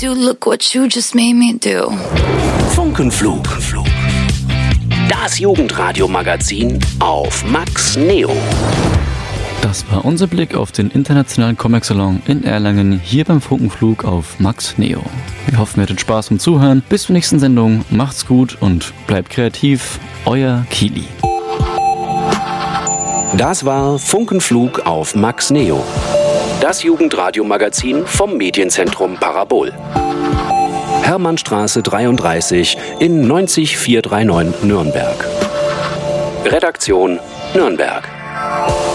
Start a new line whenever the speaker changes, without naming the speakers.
do, look what you just made me do.
Funkenflug. Das Jugendradio-Magazin auf Max Neo.
Das war unser Blick auf den internationalen Comic-Salon in Erlangen, hier beim Funkenflug auf Max Neo. Wir hoffen, ihr hattet Spaß beim Zuhören. Bis zur nächsten Sendung. Macht's gut und bleibt kreativ. Euer Kili.
Das war Funkenflug auf Max Neo. Das Jugendradio-Magazin vom Medienzentrum Parabol. Hermannstraße 33 in 90439 Nürnberg. Redaktion Nürnberg.